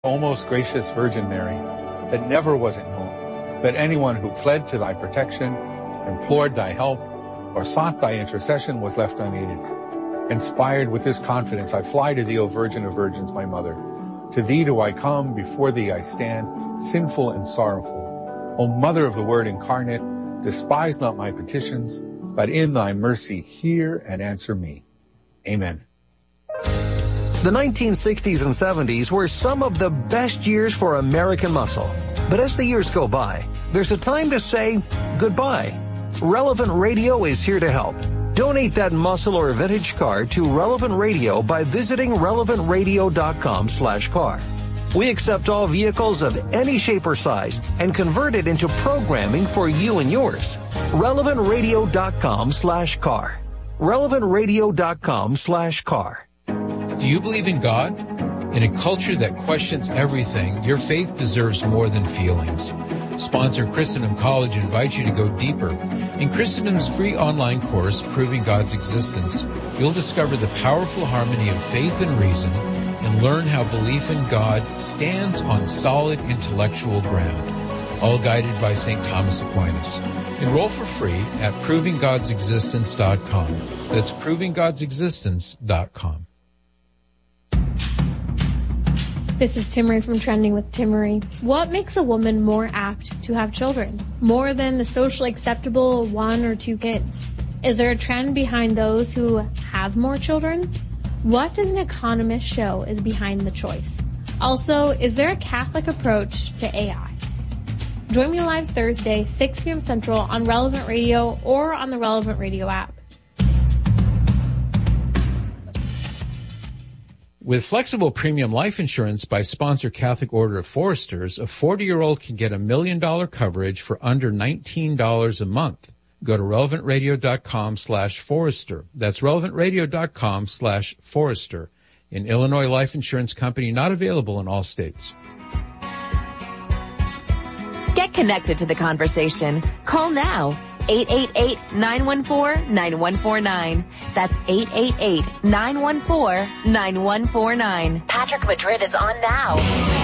O most gracious Virgin Mary, that never was it known that anyone who fled to thy protection, implored thy help, or sought thy intercession was left unaided. Inspired with this confidence, I fly to thee, O Virgin of Virgins, my mother. To thee do I come, before thee I stand, sinful and sorrowful. O Mother of the Word incarnate, despise not my petitions, but in thy mercy hear and answer me. Amen. The 1960s and 70s were some of the best years for American muscle. But as the years go by, there's a time to say goodbye. Relevant Radio is here to help. Donate that muscle or vintage car to Relevant Radio by visiting relevantradio.com/car. We accept all vehicles of any shape or size and convert it into programming for you and yours. relevantradio.com/car. relevantradio.com/car. Do you believe in God? In a culture that questions everything, your faith deserves more than feelings. Sponsor Christendom College invites you to go deeper. In Christendom's free online course, Proving God's Existence, you'll discover the powerful harmony of faith and reason and learn how belief in God stands on solid intellectual ground, all guided by St. Thomas Aquinas. Enroll for free at provinggodsexistence.com. That's provinggodsexistence.com. This is Timmery from Trending with Timmery. What makes a woman more apt to have children? More than the socially acceptable 1 or 2 kids? Is there a trend behind those who have more children? What does an economist show is behind the choice? Also, is there a Catholic approach to AI? Join me live Thursday, 6 p.m. Central on Relevant Radio or on the Relevant Radio app. With flexible premium life insurance by sponsor Catholic Order of Foresters, a 40-year-old can get $1 million coverage for under $19 a month. Go to relevantradio.com/Forester. That's relevantradio.com/Forester. An Illinois life insurance company not available in all states. Get connected to the conversation. Call now. 888-914-9149. That's 888-914-9149. Patrick Madrid is on now.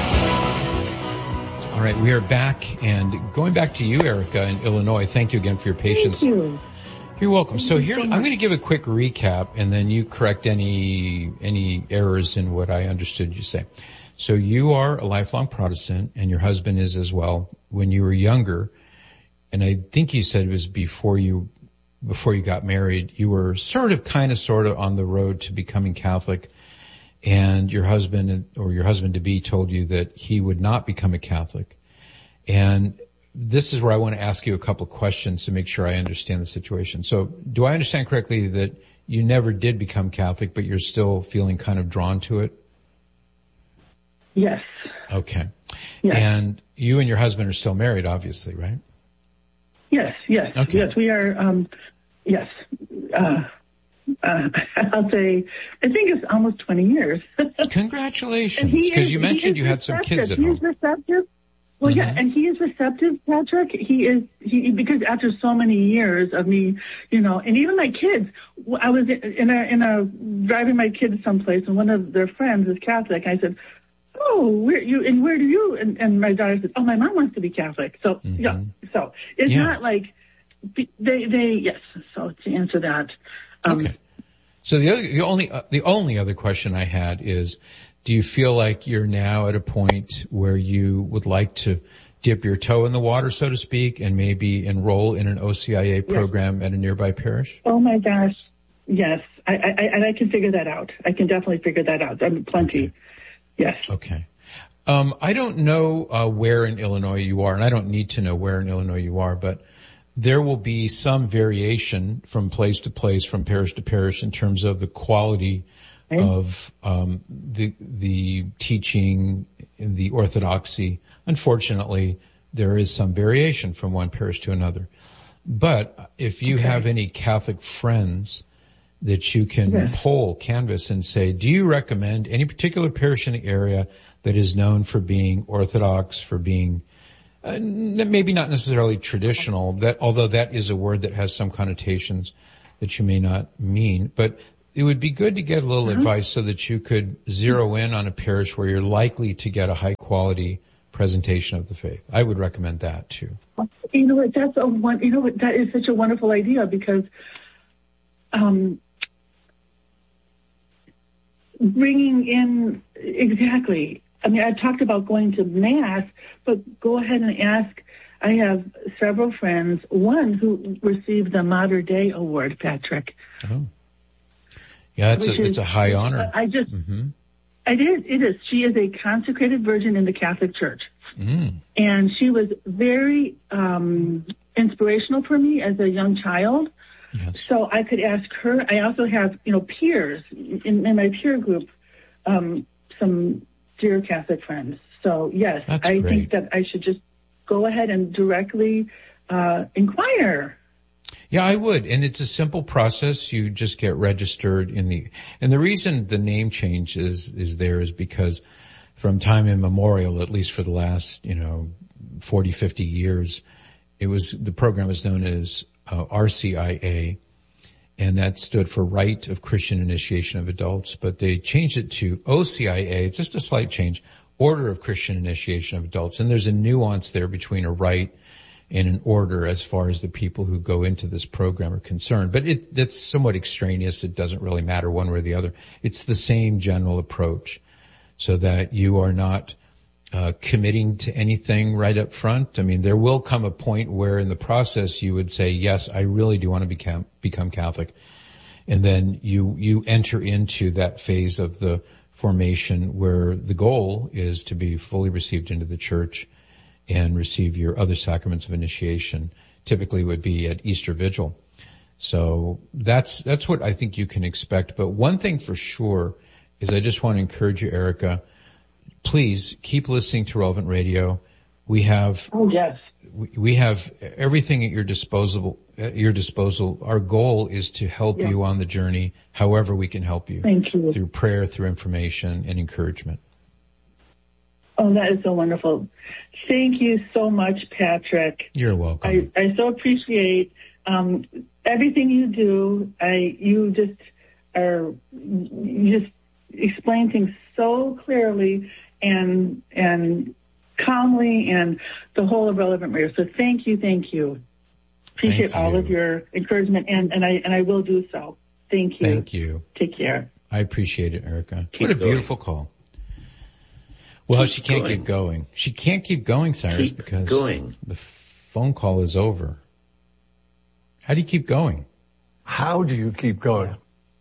All right, we are back, and going back to you, Erica, in Illinois. Thank you again for your patience. Thank you. You're welcome. So here, I'm going to give a quick recap, and then you correct any errors in what I understood you say. So you are a lifelong Protestant, and your husband is as well. When you were younger, and I think you said it was before you got married, you were sort of on the road to becoming Catholic, and your husband to be told you that he would not become a Catholic. And this is where I want to ask you a couple of questions to make sure I understand the situation. So do I understand correctly that you never did become Catholic, but you're still feeling kind of drawn to it? Yes. Okay. Yes. And you and your husband are still married, obviously, right? Yes. Okay. Yes, we are, yes. I'll say, I think it's almost 20 years. Congratulations. Because you mentioned you had some kids at home. He's receptive. Well, yeah, and he is receptive, Patrick. Because after so many years of me, and even my kids, I was driving my kids someplace, and one of their friends is Catholic. I said, "Oh, where do you?" And my daughter said, "Oh, my mom wants to be Catholic." So yeah, so it's not like they yes. So to answer that, okay. So the only other question I had is, do you feel like you're now at a point where you would like to dip your toe in the water, so to speak, and maybe enroll in an OCIA program at a nearby parish? Oh my gosh, yes, I can figure that out. I can definitely figure that out. I mean, plenty. Okay. Yes. Okay. I don't know where in Illinois you are, and I don't need to know where in Illinois you are, but there will be some variation from place to place, from parish to parish, in terms of the quality of the teaching, the orthodoxy. Unfortunately, there is some variation from one parish to another. But if you have any Catholic friends that you can canvass and say, do you recommend any particular parish in the area that is known for being Orthodox, for being maybe not necessarily traditional, that although that is a word that has some connotations that you may not mean, but it would be good to get a little advice so that you could zero in on a parish where you're likely to get a high quality presentation of the faith. I would recommend that too. You know what? That is such a wonderful idea, because bringing in, exactly. I mean, I talked about going to Mass, but go ahead and ask. I have several friends, one who received the Mater Dei Award, Patrick. Oh. Yeah, it's a high honor. It is. She is a consecrated virgin in the Catholic Church. And she was very inspirational for me as a young child. Yes. So I could ask her. I also have, peers in my peer group, some dear Catholic friends. So yes, I think that I should just go ahead and directly inquire. Yeah, I would. And it's a simple process. You just get registered and the reason the name change is because from time immemorial, at least for the last, 40, 50 years, the program was known as RCIA, and that stood for Rite of Christian Initiation of Adults, but they changed it to OCIA. It's just a slight change, Order of Christian Initiation of Adults. And there's a nuance there between a rite and an order as far as the people who go into this program are concerned. But that's somewhat extraneous. It doesn't really matter one way or the other. It's the same general approach, so that you are not committing to anything right up front. I mean, there will come a point where in the process you would say, yes, I really do want to become Catholic. And then you enter into that phase of the formation where the goal is to be fully received into the church and receive your other sacraments of initiation. Typically would be at Easter Vigil. So that's what I think you can expect. But one thing for sure is I just want to encourage you, Erica, please keep listening to Relevant Radio. We have we have everything at your disposal. Our goal is to help you on the journey, however we can help you. Thank you. Through prayer, through information, and encouragement. Oh, that is so wonderful. Thank you so much, Patrick. You're welcome. I so appreciate everything you do. You just explain things so clearly and calmly, and the whole of Relevant Radio. So thank you. Appreciate all of your encouragement, and I will do so. Thank you. Thank you. Take care. I appreciate it, Erica. What a beautiful call. Well, she can't keep going. She can't keep going, Cyrus, because the phone call is over. How do you keep going? How do you keep going?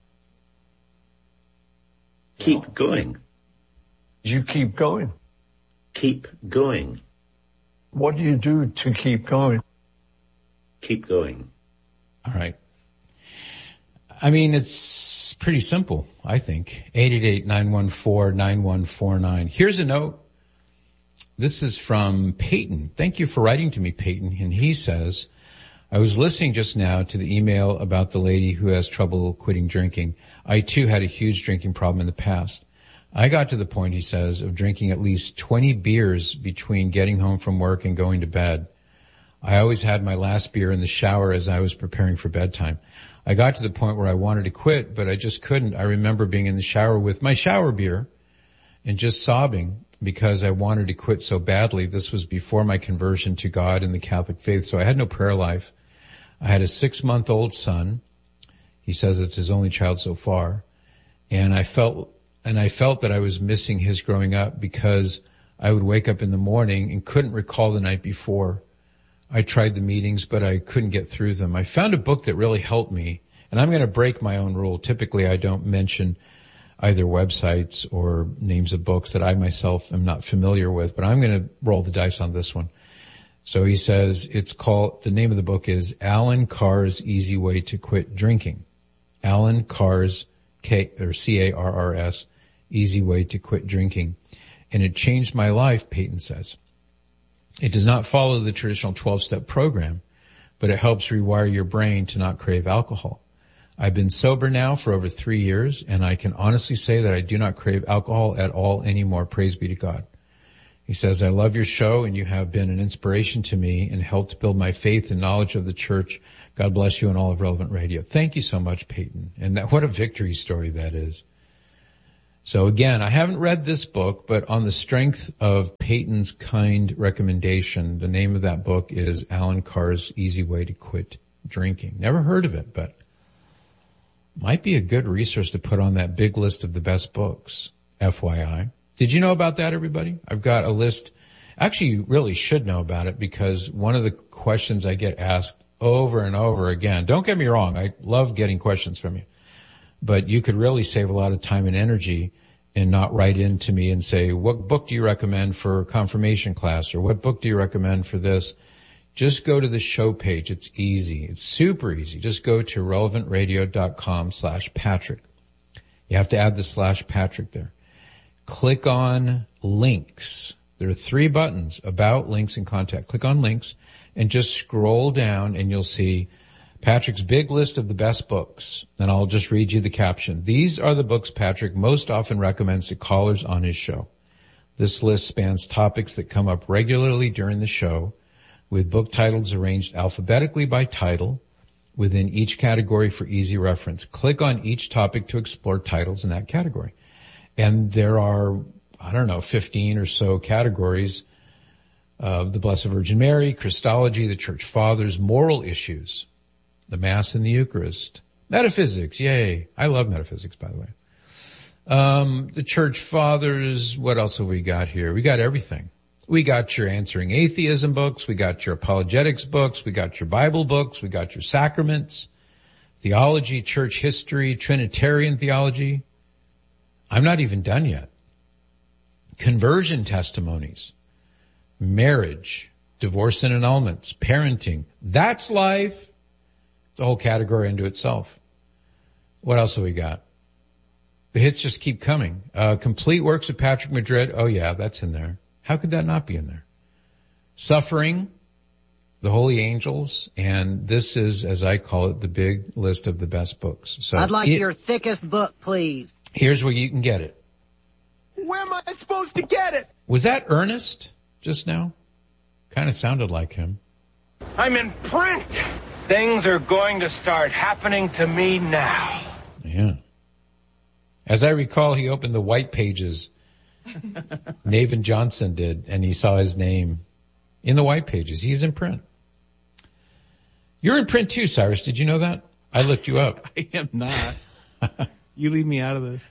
Keep going. You keep going. Keep going. What do you do to keep going? Keep going. All right. I mean, it's pretty simple, I think. 888-914-9149. Here's a note. This is from Peyton. Thank you for writing to me, Peyton. And he says, I was listening just now to the email about the lady who has trouble quitting drinking. I too had a huge drinking problem in the past. I got to the point, he says, of drinking at least 20 beers between getting home from work and going to bed. I always had my last beer in the shower as I was preparing for bedtime. I got to the point where I wanted to quit, but I just couldn't. I remember being in the shower with my shower beer and just sobbing because I wanted to quit so badly. This was before my conversion to God and the Catholic faith, so I had no prayer life. I had a 6-month-old son. He says it's his only child so far. And I felt that I was missing his growing up because I would wake up in the morning and couldn't recall the night before. I tried the meetings, but I couldn't get through them. I found a book that really helped me, and I'm going to break my own rule. Typically, I don't mention either websites or names of books that I myself am not familiar with, but I'm going to roll the dice on this one. So he says the name of the book is Alan Carr's Easy Way to Quit Drinking. Alan Carr's, C-A-R-R-S, Easy Way to Quit Drinking. And it changed my life, Peyton says. It does not follow the traditional 12-step program, but it helps rewire your brain to not crave alcohol. I've been sober now for over 3 years, and I can honestly say that I do not crave alcohol at all anymore. Praise be to God. He says, I love your show and you have been an inspiration to me and helped build my faith and knowledge of the church. God bless you and all of Relevant Radio. Thank you so much, Peyton. And what a victory story that is. So again, I haven't read this book, but on the strength of Peyton's kind recommendation, the name of that book is Alan Carr's Easy Way to Quit Drinking. Never heard of it, but might be a good resource to put on that big list of the best books, FYI. Did you know about that, everybody? I've got a list. Actually, you really should know about it because one of the questions I get asked over and over again, don't get me wrong, I love getting questions from you, but you could really save a lot of time and energy and not write into me and say, what book do you recommend for confirmation class? Or what book do you recommend for this? Just go to the show page. It's easy. It's super easy. Just go to relevantradio.com/Patrick. You have to add the /Patrick there. Click on links. There are 3 buttons, about, links, and contact. Click on links and just scroll down and you'll see Patrick's big list of the best books. And I'll just read you the caption. These are the books Patrick most often recommends to callers on his show. This list spans topics that come up regularly during the show, with book titles arranged alphabetically by title within each category for easy reference. Click on each topic to explore titles in that category. And there are, 15 or so categories of the Blessed Virgin Mary, Christology, the Church Fathers, moral issues, the Mass and the Eucharist, metaphysics, yay. I love metaphysics, by the way. The Church Fathers, what else have we got here? We got everything. We got your Answering Atheism books, we got your apologetics books, we got your Bible books, we got your sacraments, theology, church history, Trinitarian theology. I'm not even done yet. Conversion testimonies, marriage, divorce and annulments, parenting. That's life. It's a whole category unto itself. What else have we got? The hits just keep coming. Complete works of Patrick Madrid. Oh yeah, that's in there. How could that not be in there? Suffering, the Holy Angels, and this is, as I call it, the big list of the best books. So I'd like your thickest book, please. Here's where you can get it. Where am I supposed to get it? Was that Ernest just now? Kind of sounded like him. I'm in print. Things are going to start happening to me now. Yeah. As I recall, he opened the white pages. Navin Johnson did, and he saw his name in the white pages. He's in print. You're in print too, Cyrus. Did you know that? I looked you up. I am not. You leave me out of this.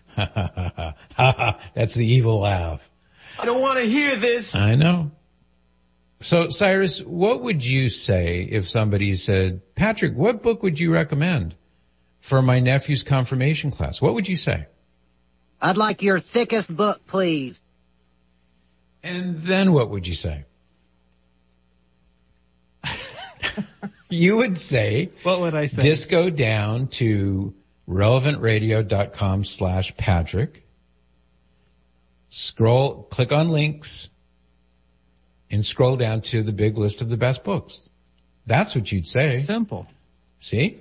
That's the evil laugh. I don't want to hear this. I know. So, Cyrus, what would you say if somebody said, Patrick, what book would you recommend for my nephew's confirmation class? What would you say? I'd like your thickest book, please. And then what would you say? You would say, what would I say? Just go down to relevantradio.com/Patrick. Scroll, click on links, and scroll down to the big list of the best books. That's what you'd say. Simple. See?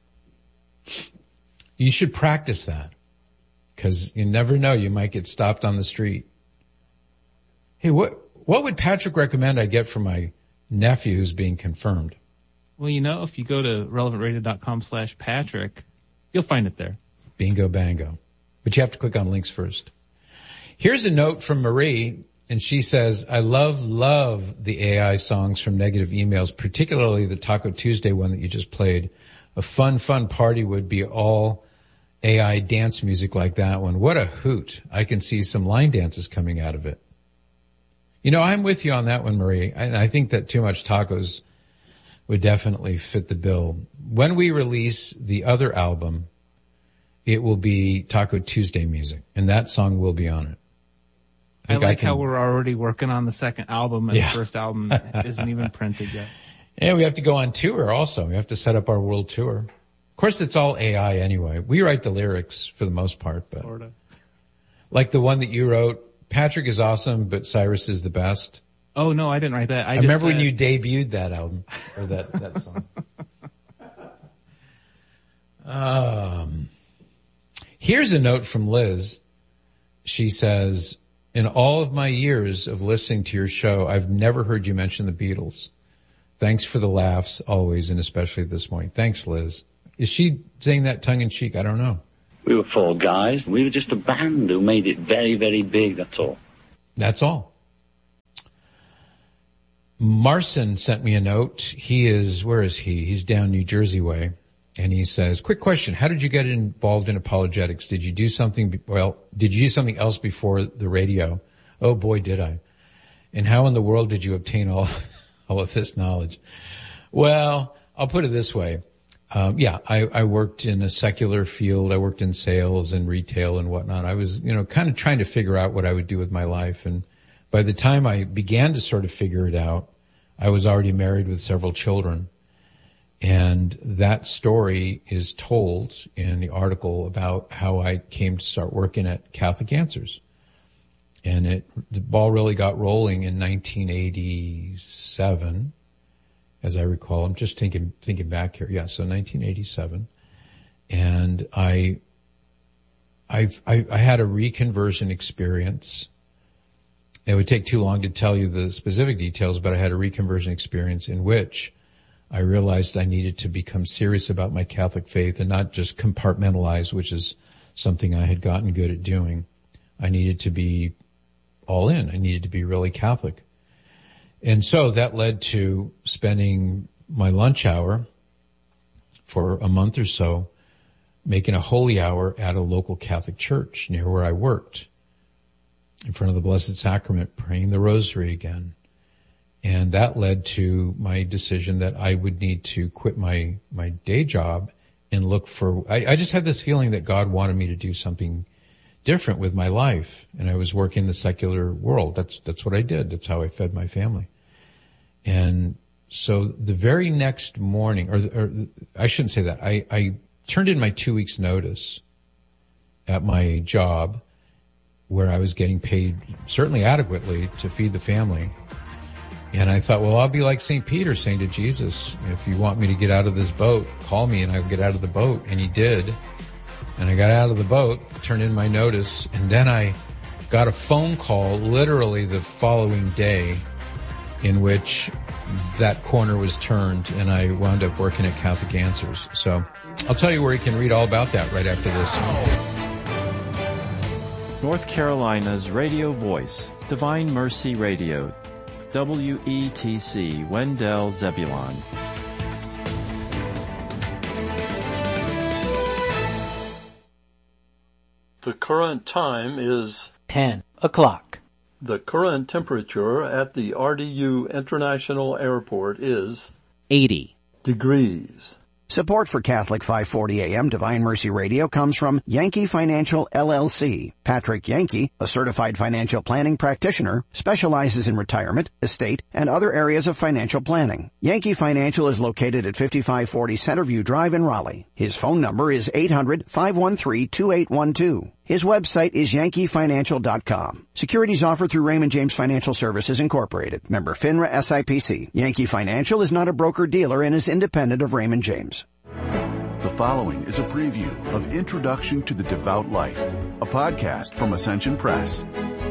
You should practice that. Because you never know, you might get stopped on the street. Hey, what would Patrick recommend I get for my nephew who's being confirmed? Well, if you go to relevantradio.com/Patrick, you'll find it there. Bingo bango. But you have to click on links first. Here's a note from Marie, and she says, I love the AI songs from Negative Emails, particularly the Taco Tuesday one that you just played. A fun party would be all AI dance music like that one. What a hoot. I can see some line dances coming out of it. I'm with you on that one, Marie. I think that Too Much Tacos would definitely fit the bill. When we release the other album, it will be Taco Tuesday music, and that song will be on it. I like how we're already working on the second album, and the first album isn't even printed yet. Yeah, we have to go on tour also. We have to set up our world tour. Of course, it's all AI anyway. We write the lyrics for the most part, but sort of. Like the one that you wrote, Patrick is awesome, but Cyrus is the best. Oh, no, I didn't write that. I remember when you debuted that album, or that song. Here's a note from Liz. She says, In all of my years of listening to your show, I've never heard you mention the Beatles. Thanks for the laughs always, and especially this morning. Thanks, Liz. Is she saying that tongue-in-cheek? I don't know. We were 4 guys. We were just a band who made it very, very big, that's all. That's all. Marcin sent me a note. Where is he? He's down New Jersey way. And he says, quick question. How did you get involved in apologetics? Did you do something else before the radio? Oh boy, did I. And how in the world did you obtain all of this knowledge? Well, I'll put it this way. I worked in a secular field. I worked in sales and retail and whatnot. I was, kind of trying to figure out what I would do with my life. And by the time I began to sort of figure it out, I was already married with several children. And that story is told in the article about how I came to start working at Catholic Answers. And the ball really got rolling in 1987, as I recall. I'm just thinking back here. Yeah, so 1987. And I had a reconversion experience. It would take too long to tell you the specific details, but I had a reconversion experience in which I realized I needed to become serious about my Catholic faith and not just compartmentalize, which is something I had gotten good at doing. I needed to be all in. I needed to be really Catholic. And so that led to spending my lunch hour for a month or so making a holy hour at a local Catholic church near where I worked, in front of the Blessed Sacrament, praying the rosary again. And that led to my decision that I would need to quit my day job and look for, I just had this feeling that God wanted me to do something different with my life. And I was working in the secular world. That's what I did. That's how I fed my family. And so the very next morning, or I shouldn't say that, I turned in my 2 weeks notice at my job where I was getting paid certainly adequately to feed the family. And I thought, well, I'll be like St. Peter saying to Jesus, if you want me to get out of this boat, call me and I'll get out of the boat. And he did. And I got out of the boat, turned in my notice, and then I got a phone call literally the following day in which that corner was turned and I wound up working at Catholic Answers. So I'll tell you where you can read all about that right after this. North Carolina's radio voice, Divine Mercy Radio. WETC, Wendell, Zebulon. The current time is 10 o'clock. The current temperature at the RDU International Airport is 80 degrees. Support for Catholic 540 AM Divine Mercy Radio comes from Yankee Financial LLC. Patrick Yankee, a certified financial planning practitioner, specializes in retirement, estate, and other areas of financial planning. Yankee Financial is located at 5540 Centerview Drive in Raleigh. His phone number is 800-513-2812. His website is yankeefinancial.com. Securities offered through Raymond James Financial Services Incorporated. Member FINRA SIPC. Yankee Financial is not a broker-dealer and is independent of Raymond James. The following is a preview of Introduction to the Devout Life, a podcast from Ascension Press.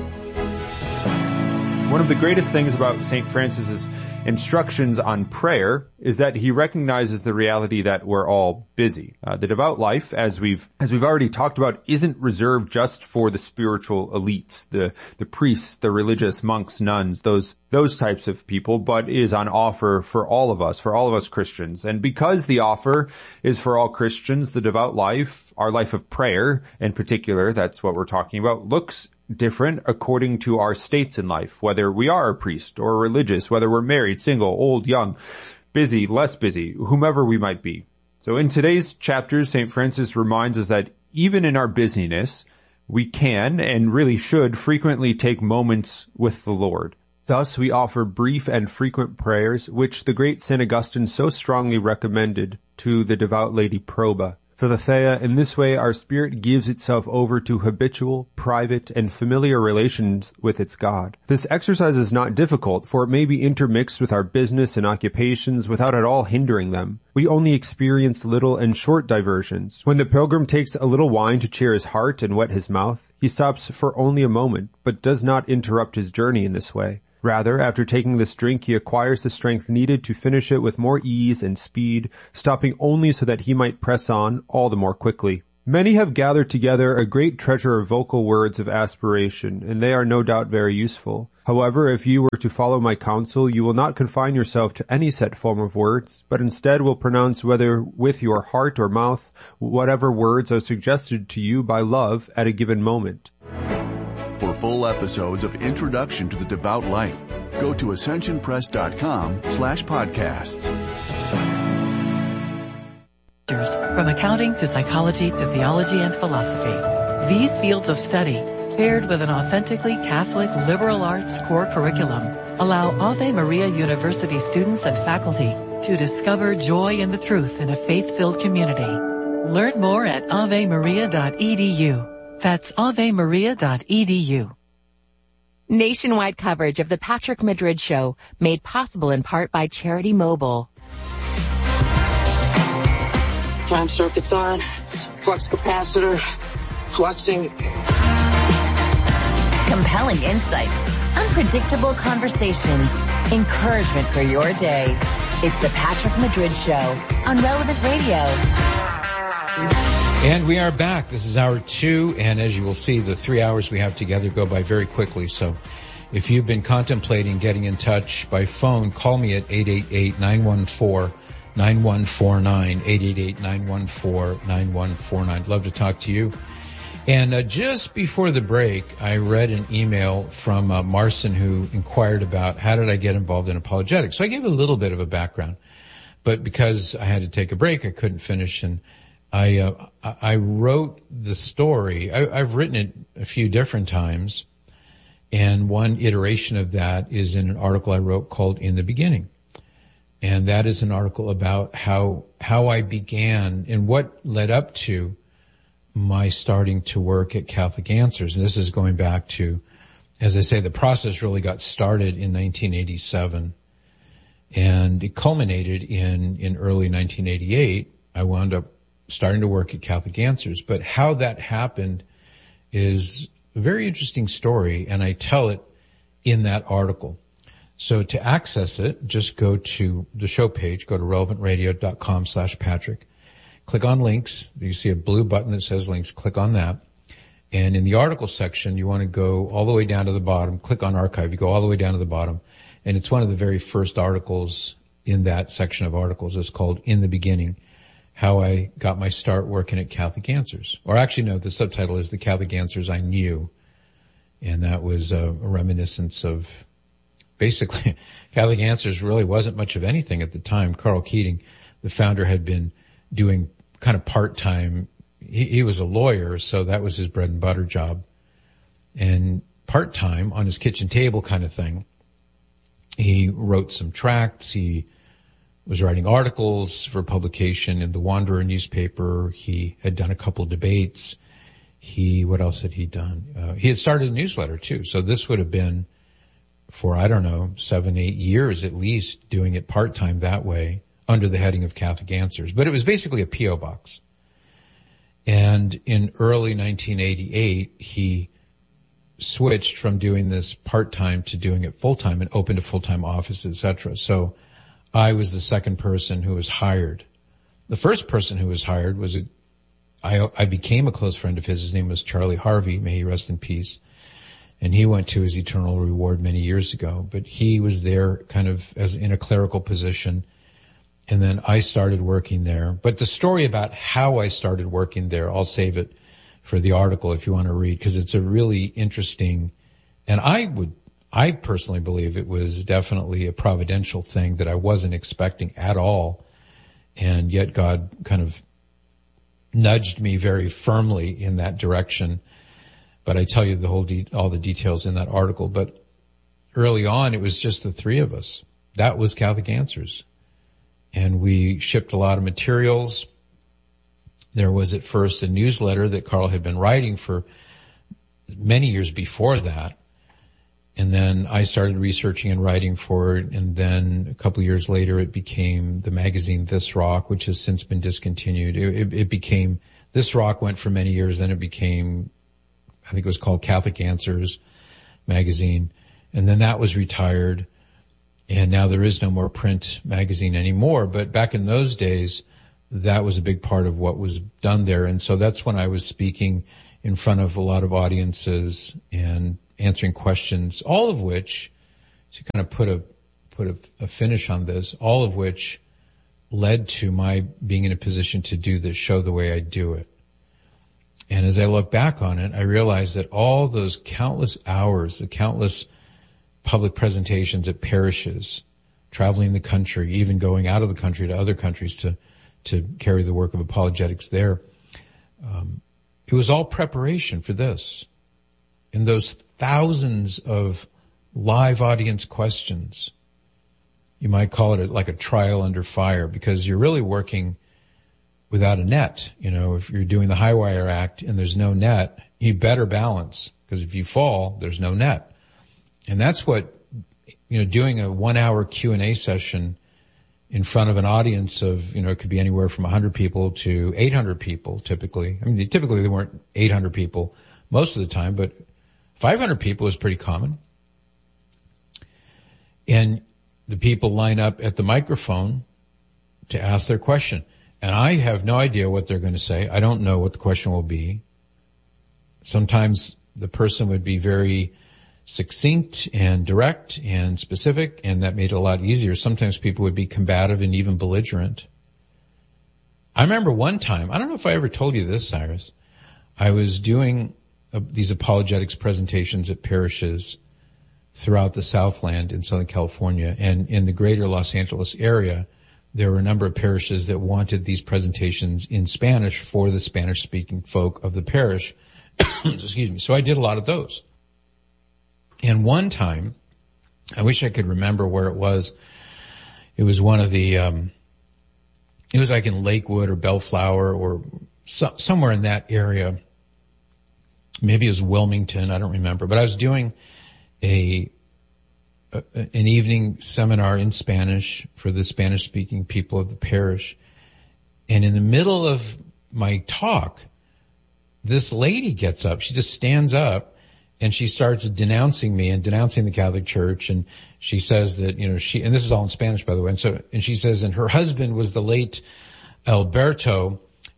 One of the greatest things about St. Francis's instructions on prayer is that he recognizes the reality that we're all busy. The devout life, as we've already talked about, isn't reserved just for the spiritual elites, the priests, the religious monks, nuns, those types of people, but is on offer for all of us Christians. And because the offer is for all Christians, the devout life, our life of prayer in particular, that's what we're talking about, looks different according to our states in life, whether we are a priest or religious, whether we're married, single, old, young, busy, less busy, whomever we might be. So in today's chapters, St. Francis reminds us that even in our busyness, we can and really should frequently take moments with the Lord. Thus, we offer brief and frequent prayers, which the great St. Augustine so strongly recommended to the devout lady Proba. For the Thea, in this way, our spirit gives itself over to habitual, private, and familiar relations with its God. This exercise is not difficult, for it may be intermixed with our business and occupations without at all hindering them. We only experience little and short diversions. When the pilgrim takes a little wine to cheer his heart and wet his mouth, He stops for only a moment, but does not interrupt his journey in this way. Rather, after taking this drink, he acquires the strength needed to finish it with more ease and speed, stopping only so that he might press on all the more quickly. Many have gathered together a great treasure of vocal words of aspiration, and they are no doubt very useful. However, if you were to follow my counsel, you will not confine yourself to any set form of words, but instead will pronounce whether with your heart or mouth whatever words are suggested to you by love at a given moment. For full episodes of Introduction to the Devout Life, go to ascensionpress.com/podcasts. From accounting to psychology to theology and philosophy, these fields of study, paired with an authentically Catholic liberal arts core curriculum, allow Ave Maria University students and faculty to discover joy in the truth in a faith-filled community. Learn more at avemaria.edu. That's avemaria.edu. Nationwide coverage of the Patrick Madrid Show, made possible in part by Charity Mobile. Time circuits on, flux capacitor, fluxing. Compelling insights, unpredictable conversations, encouragement for your day. It's the Patrick Madrid Show on Relevant Radio. And we are back. This is hour 2, and as you will see, the 3 hours we have together go by very quickly. So if you've been contemplating getting in touch by phone, call me at 888-914-9149, 888-914-9149. I'd love to talk to you. And just before the break, I read an email from Marcin, who inquired about how did I get involved in apologetics. So I gave a little bit of a background, but because I had to take a break, I couldn't finish, and I wrote the story. I've written it a few different times, and one iteration of that is in an article I wrote called In the Beginning. And that is an article about how I began and what led up to my starting to work at Catholic Answers. And this is going back to, as I say, the process really got started in 1987, and it culminated in early 1988. I wound up starting to work at Catholic Answers. But how that happened is a very interesting story, and I tell it in that article. So to access it, just go to the show page, go to relevantradio.com/Patrick. Click on links. You see a blue button that says links. Click on that. And in the article section, you want to go all the way down to the bottom. Click on archive. You go all the way down to the bottom. And it's one of the very first articles in that section of articles. It's called In the Beginning, how I got my start working at Catholic Answers. Or actually, no, the subtitle is The Catholic Answers I Knew. And that was a reminiscence of basically Catholic Answers really wasn't much of anything at the time. Carl Keating, the founder, had been doing kind of part-time. He was a lawyer, so that was his bread and butter job. And part-time on his kitchen table kind of thing, he wrote some tracts. He was writing articles for publication in the Wanderer newspaper. He had done a couple of debates. What else had he done? He had started a newsletter too. So this would have been for, 7, 8 years at least, doing it part-time that way under the heading of Catholic Answers. But it was basically a P.O. box. And in early 1988, he switched from doing this part-time to doing it full-time and opened a full-time office, etc. So I was the second person who was hired. The first person who was hired was I became a close friend of his. His name was Charlie Harvey. May he rest in peace. And he went to his eternal reward many years ago. But he was there kind of as in a clerical position. And then I started working there. But the story about how I started working there, I'll save it for the article if you want to read, because it's a really interesting, and I personally believe it was definitely a providential thing that I wasn't expecting at all. And yet God kind of nudged me very firmly in that direction. But I tell you all the details in that article. But early on, it was just the three of us. That was Catholic Answers. And we shipped a lot of materials. There was at first a newsletter that Carl had been writing for many years before that. And then I started researching and writing for it. And then a couple of years later, it became the magazine This Rock, which has since been discontinued. It became, This Rock went for many years. Then it became I think it was called Catholic Answers magazine. And then that was retired. And now there is no more print magazine anymore. But back in those days, that was a big part of what was done there. And so that's when I was speaking in front of a lot of audiences and answering questions, all of which, to kind of put a finish on this, all of which led to my being in a position to do this show the way I do it. And as I look back on it, I realized that all those countless hours, the countless public presentations at parishes, traveling the country, even going out of the country to other countries to carry the work of apologetics there, it was all preparation for this. In those thousands of live audience questions, you might call it like a trial under fire, because you're really working without a net. You know, if you're doing the high wire act and there's no net, you better balance, because if you fall, there's no net. And that's what, you know, doing a 1 hour Q&A session in front of an audience of, you know, it could be anywhere from 100 people to 800 people typically. I mean, typically they weren't 800 people most of the time, but 500 people is pretty common. And the people line up at the microphone to ask their question. And I have no idea what they're going to say. I don't know what the question will be. Sometimes the person would be very succinct and direct and specific, and that made it a lot easier. Sometimes people would be combative and even belligerent. I remember one time, I don't know if I ever told you this, Cyrus, I was doing these apologetics presentations at parishes throughout the Southland in Southern California, and in the greater Los Angeles area, there were a number of parishes that wanted these presentations in Spanish for the Spanish-speaking folk of the parish. Excuse me. So I did a lot of those. And one time, I wish I could remember where it was. It was one of the, it was like in Lakewood or Bellflower or somewhere in that area. Maybe it was Wilmington. I don't remember. But I was doing an evening seminar in Spanish for the Spanish-speaking people of the parish. And in the middle of my talk, this lady gets up. She just stands up. And she starts denouncing me and denouncing the Catholic Church. And she says that, you know, and this is all in Spanish, by the way. And she says, and her husband was the late Alberto,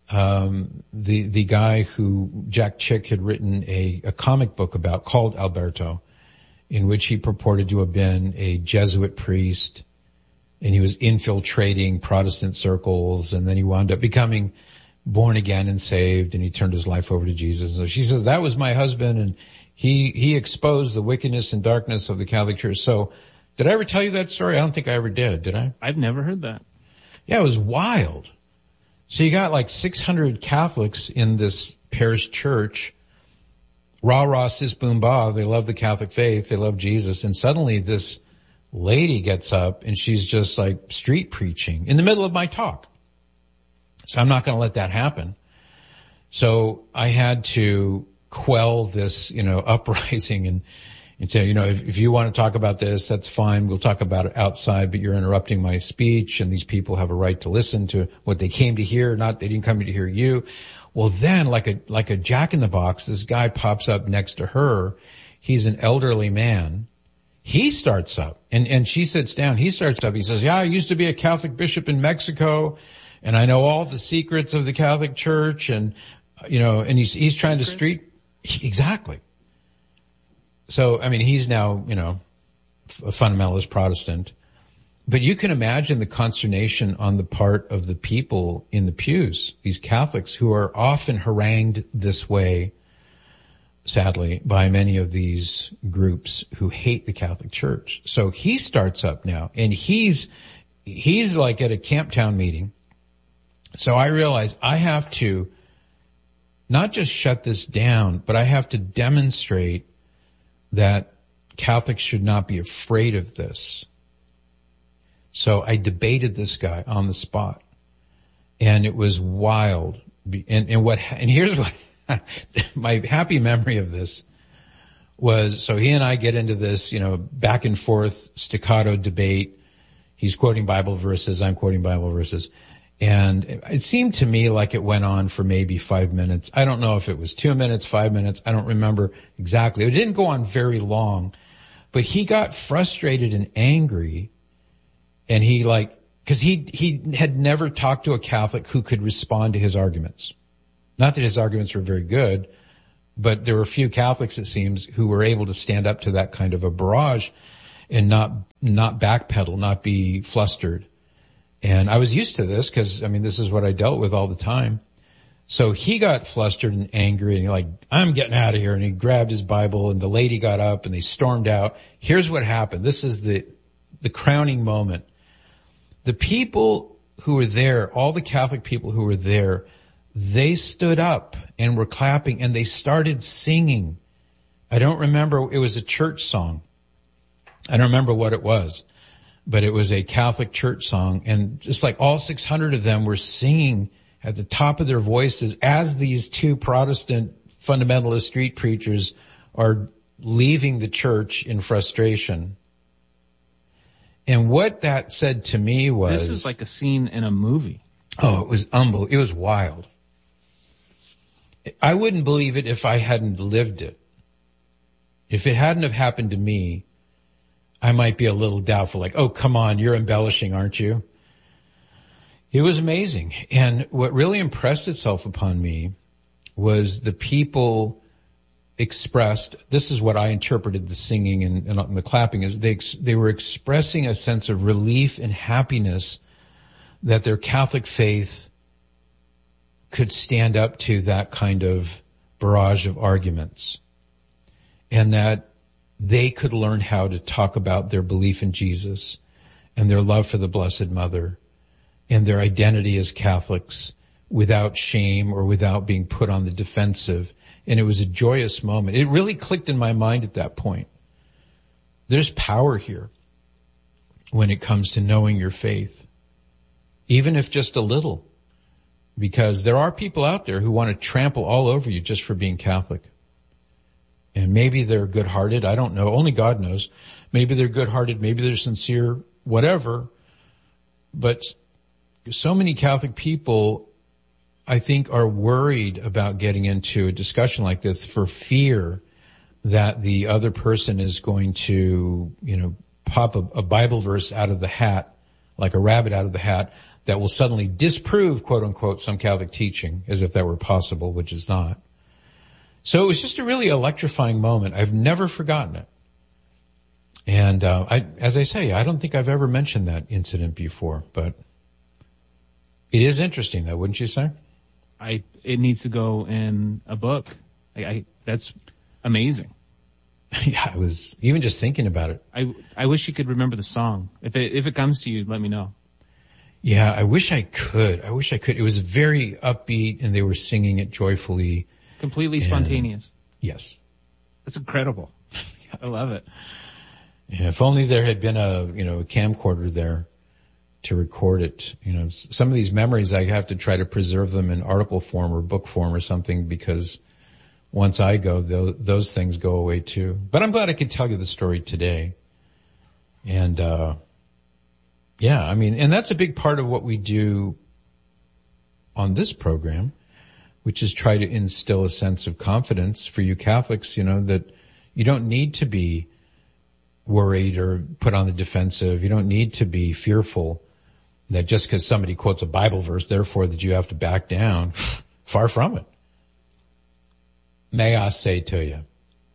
the guy who Jack Chick had written a comic book about called Alberto, in which he purported to have been a Jesuit priest. And he was infiltrating Protestant circles. And then he wound up becoming born again and saved. And he turned his life over to Jesus. So she says, that was my husband. And he exposed the wickedness and darkness of the Catholic Church. So, did I ever tell you that story? I don't think I ever did I? I've never heard that. Yeah, it was wild. So you got like 600 Catholics in this parish church. Rah, rah, sis, boom, bah. They love the Catholic faith. They love Jesus. And suddenly this lady gets up and she's just like street preaching in the middle of my talk. So I'm not going to let that happen. So I had to quell this, you know, uprising and say, you know, if you want to talk about this, that's fine. We'll talk about it outside, but you're interrupting my speech, and these people have a right to listen to what they came to hear, they didn't come to hear you. Well, then, like a jack in the box, this guy pops up next to her. He's an elderly man. He starts up and she sits down. He starts up. He says, yeah, I used to be a Catholic bishop in Mexico, and I know all the secrets of the Catholic Church, and, you know, and he's trying to street. Exactly. So, I mean, he's now, you know, a fundamentalist Protestant. But you can imagine the consternation on the part of the people in the pews, these Catholics who are often harangued this way, sadly, by many of these groups who hate the Catholic Church. So he starts up now, and he's like at a Camptown meeting. So I realize I have to not just shut this down, but I have to demonstrate that Catholics should not be afraid of this. So I debated this guy on the spot, and it was wild. And here's what my happy memory of this was. So he and I get into this, you know, back and forth staccato debate. He's quoting Bible verses. I'm quoting Bible verses. And it seemed to me like it went on for maybe 5 minutes. I don't know if it was 2 minutes, 5 minutes. I don't remember exactly. It didn't go on very long, but he got frustrated and angry, and cause he had never talked to a Catholic who could respond to his arguments. Not that his arguments were very good, but there were few Catholics, it seems, who were able to stand up to that kind of a barrage and not backpedal, not be flustered. And I was used to this because, this is what I dealt with all the time. So he got flustered and angry and I'm getting out of here. And he grabbed his Bible, and the lady got up and they stormed out. Here's what happened. This is the crowning moment. The people who were there, all the Catholic people who were there, they stood up and were clapping and they started singing. I don't remember. It was a church song. I don't remember what it was, but it was a Catholic church song. And just like all 600 of them were singing at the top of their voices as these two Protestant fundamentalist street preachers are leaving the church in frustration. And what that said to me was... This is like a scene in a movie. Oh, it was unbelievable. It was wild. I wouldn't believe it if I hadn't lived it. If it hadn't have happened to me, I might be a little doubtful, oh, come on, you're embellishing, aren't you? It was amazing. And what really impressed itself upon me was the people expressed, this is what I interpreted the singing and the clapping as, they were expressing a sense of relief and happiness that their Catholic faith could stand up to that kind of barrage of arguments, and that they could learn how to talk about their belief in Jesus and their love for the Blessed Mother and their identity as Catholics without shame or without being put on the defensive. And it was a joyous moment. It really clicked in my mind at that point. There's power here when it comes to knowing your faith, even if just a little, because there are people out there who want to trample all over you just for being Catholic. And maybe they're good-hearted. I don't know. Only God knows. Maybe they're good-hearted. Maybe they're sincere, whatever. But so many Catholic people, I think, are worried about getting into a discussion like this for fear that the other person is going to, pop a Bible verse out of the hat, like a rabbit out of the hat, that will suddenly disprove, quote unquote, some Catholic teaching, as if that were possible, which is not. So it was just a really electrifying moment. I've never forgotten it. And, as I say, I don't think I've ever mentioned that incident before, but it is interesting though, wouldn't you say? It needs to go in a book. That's amazing. Yeah, I was even just thinking about it. I wish you could remember the song. If it comes to you, let me know. Yeah, I wish I could. It was very upbeat and they were singing it joyfully. Completely spontaneous. Yes. That's incredible. I love it. Yeah, if only there had been a camcorder there to record it. Some of these memories, I have to try to preserve them in article form or book form or something, because once I go, those things go away too. But I'm glad I could tell you the story today. And, and that's a big part of what we do on this program, which is try to instill a sense of confidence for you Catholics, that you don't need to be worried or put on the defensive. You don't need to be fearful that just because somebody quotes a Bible verse, therefore that you have to back down. Far from it. May I say to you.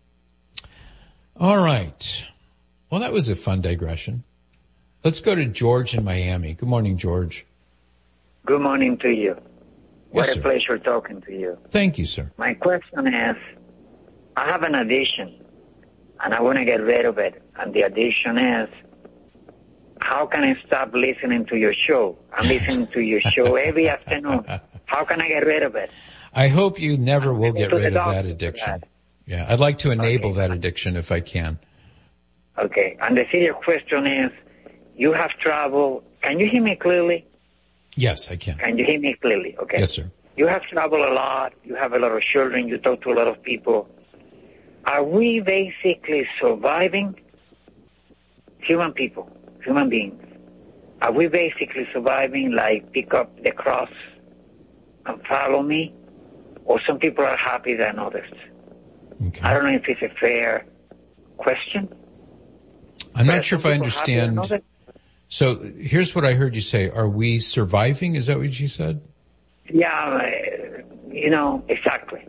All right. Well, that was a fun digression. Let's go to George in Miami. Good morning, George. Good morning to you. What Yes, a sir. pleasure talking to you. Thank you, sir. My question is, I have an addiction, and I want to get rid of it. And the addiction is, how can I stop listening to your show? I'm listening to your show every afternoon. How can I get rid of it? I hope you never will get to the rid of doctor that for addiction. Yeah, I'd like to enable that addiction if I can. Okay, and the serious question is, you have traveled. Can you hear me clearly? Yes, I can. Can you hear me clearly? Okay. Yes, sir. You have traveled a lot. You have a lot of children. You talk to a lot of people. Are we basically surviving? Human people, human beings. Are we basically surviving, like pick up the cross and follow me? Or some people are happier than others? Okay. I don't know if it's a fair question. I'm not sure if I understand. So here's what I heard you say. Are we surviving? Is that what you said? Yeah, exactly.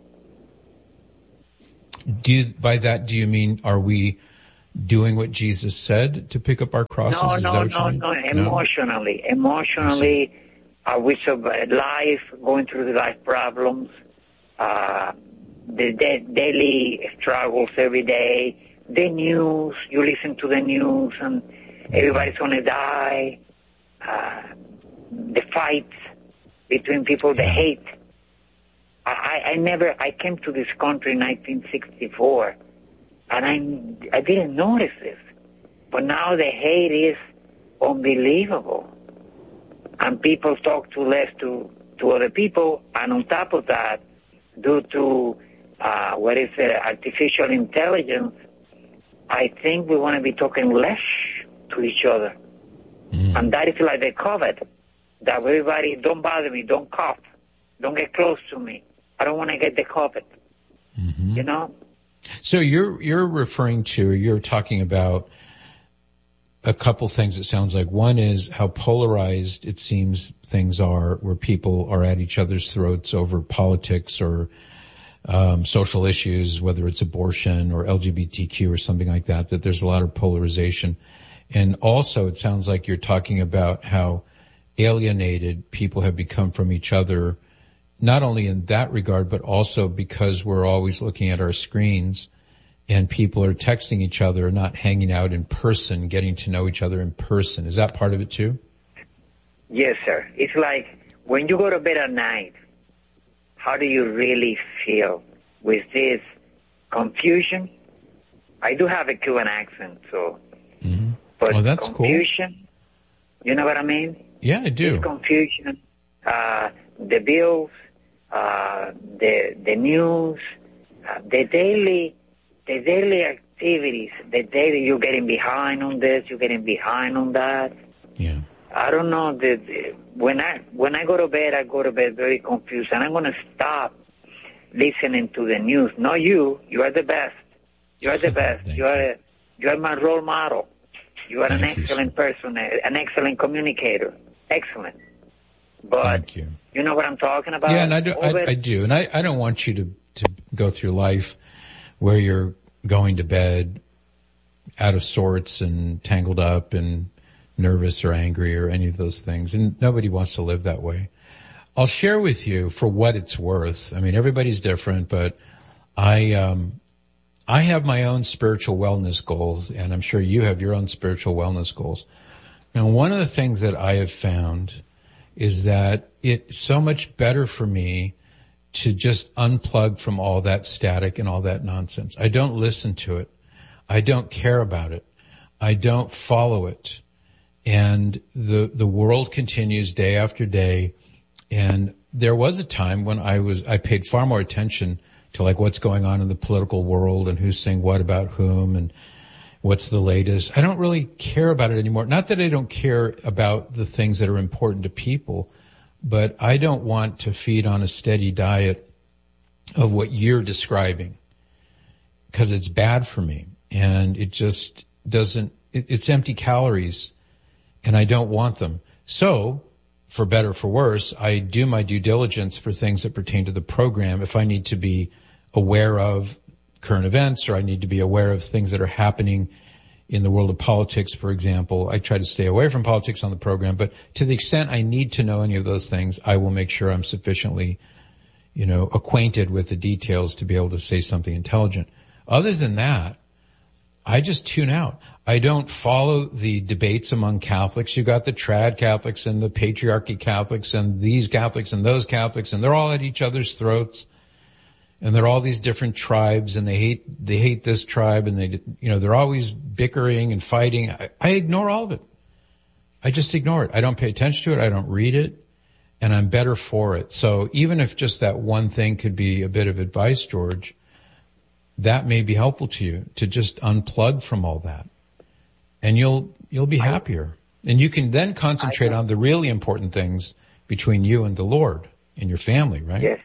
By that, do you mean, are we doing what Jesus said to pick up our crosses? No. Emotionally, are we surviving life, going through the life problems, the daily struggles every day, the news, you listen to the news and everybody's going to die, the fights between people, the hate. I came to this country in 1964 and I didn't notice this. But now the hate is unbelievable. And people talk too less to other people. And on top of that, due to artificial intelligence, I think we want to be talking less to each other. And that is like the COVID, that everybody, don't bother me, don't cough, don't get close to me. I don't want to get the COVID, you know? So you're talking about a couple things, it sounds like. One is how polarized it seems things are, where people are at each other's throats over politics or social issues, whether it's abortion or LGBTQ or something like that there's a lot of polarization. And also it sounds like you're talking about how alienated people have become from each other, not only in that regard, but also because we're always looking at our screens and people are texting each other, not hanging out in person, getting to know each other in person. Is that part of it too? Yes, sir. It's like when you go to bed at night, how do you really feel with this confusion? I do have a Cuban accent, so. But that's confusion, cool. You know what I mean? Yeah, I do. This confusion, the bills, the news, the daily activities, you're getting behind on this, you're getting behind on that. Yeah. I don't know. When I go to bed, I go to bed very confused, and I'm going to stop listening to the news. Not you. You are the best. You are the best. You are my role model. You are an excellent person, an excellent communicator. Excellent. But thank you. You know what I'm talking about? Yeah, and I do. And I don't want you to go through life where you're going to bed out of sorts and tangled up and nervous or angry or any of those things. And nobody wants to live that way. I'll share with you for what it's worth. I mean, everybody's different, but I have my own spiritual wellness goals, and I'm sure you have your own spiritual wellness goals. Now, one of the things that I have found is that it's so much better for me to just unplug from all that static and all that nonsense. I don't listen to it. I don't care about it. I don't follow it. And the world continues day after day. And there was a time when I paid far more attention to like what's going on in the political world and who's saying what about whom and what's the latest. I don't really care about it anymore. Not that I don't care about the things that are important to people, but I don't want to feed on a steady diet of what you're describing because it's bad for me and it just doesn't, it's empty calories and I don't want them. So for better or for worse, I do my due diligence for things that pertain to the program. If I need to be aware of current events or I need to be aware of things that are happening in the world of politics, for example, I try to stay away from politics on the program. But to the extent I need to know any of those things, I will make sure I'm sufficiently, acquainted with the details to be able to say something intelligent. Other than that, I just tune out. I don't follow the debates among Catholics. You got the trad Catholics and the patriarchy Catholics and these Catholics and those Catholics, and they're all at each other's throats. And they're all these different tribes, and they hate this tribe, and they're always bickering and fighting. I ignore all of it. I just ignore it. I don't pay attention to it. I don't read it, and I'm better for it. So even if just that one thing could be a bit of advice, George, that may be helpful to you to just unplug from all that. And you'll be happier. And you can then concentrate on the really important things between you and the Lord and your family, right? Yes.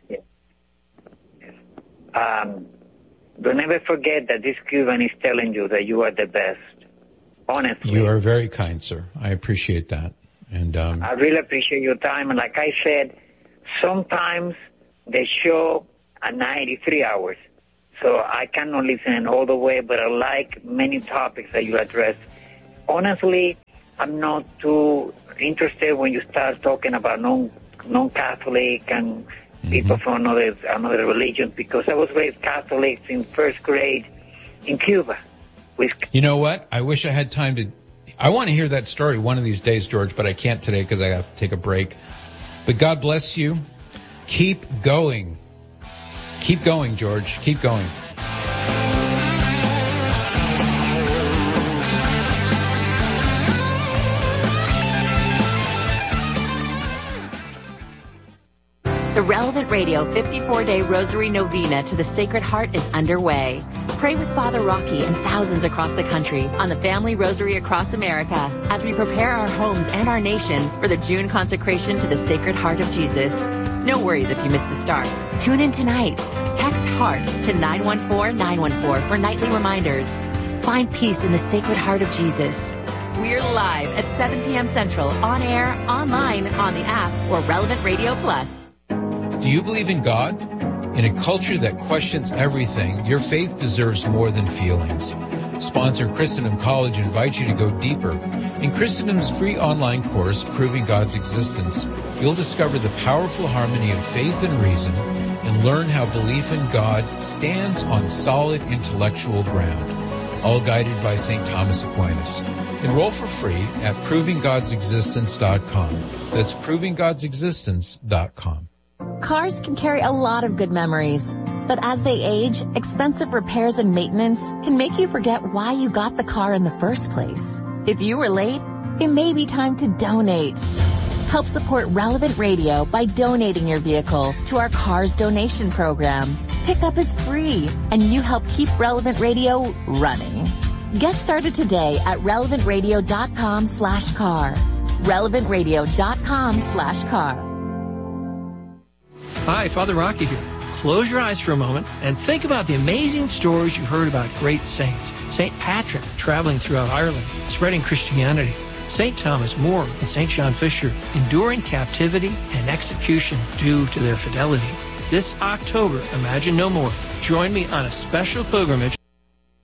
Don't ever forget that this Cuban is telling you that you are the best. Honestly. You are very kind, sir. I appreciate that. And I really appreciate your time. And like I said, sometimes the show at 93 hours. So I cannot listen all the way, but I like many topics that you address. Honestly, I'm not too interested when you start talking about non-Catholic and people from another religion, because I was raised Catholic in first grade in Cuba. You know what? I wish I had time to... I want to hear that story one of these days, George, but I can't today because I have to take a break. But God bless you. Keep going. Keep going, George. Keep going. The Relevant Radio 54-Day Rosary Novena to the Sacred Heart is underway. Pray with Father Rocky and thousands across the country on the Family Rosary across America as we prepare our homes and our nation for the June consecration to the Sacred Heart of Jesus. No worries if you missed the start. Tune in tonight. Text HEART to 914-914 for nightly reminders. Find peace in the Sacred Heart of Jesus. We're live at 7 p.m. Central, on air, online, on the app, or Relevant Radio Plus. Do you believe in God? In a culture that questions everything, your faith deserves more than feelings. Sponsor Christendom College invites you to go deeper. In Christendom's free online course, Proving God's Existence, you'll discover the powerful harmony of faith and reason and learn how belief in God stands on solid intellectual ground, all guided by St. Thomas Aquinas. Enroll for free at provinggodsexistence.com. That's provinggodsexistence.com. Cars can carry a lot of good memories, but as they age, expensive repairs and maintenance can make you forget why you got the car in the first place. If you were late, it may be time to donate. Help support Relevant Radio by donating your vehicle to our Cars Donation Program. Pickup is free, and you help keep Relevant Radio running. Get started today at relevantradio.com/car. relevantradio.com/car. Hi, Father Rocky here. Close your eyes for a moment and think about the amazing stories you've heard about great saints. St. Patrick traveling throughout Ireland, spreading Christianity. St. Thomas More and St. John Fisher enduring captivity and execution due to their fidelity. This October, Imagine No More. Join me on a special pilgrimage